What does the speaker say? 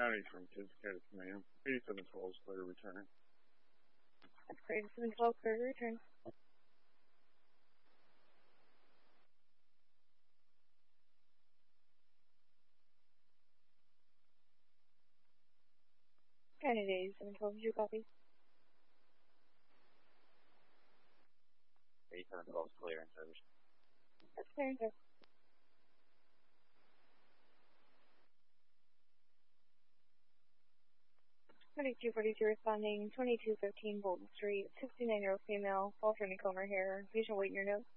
County from Kaskade Command. 8712 is clear to return. That's great. 712, clear to return. County to 8712, did you copy? 8712 is clear in service. That's clear in service. (2242) responding 2215 Bolton Street, 69-year-old female, fall from the coma here. Patient waiting your note.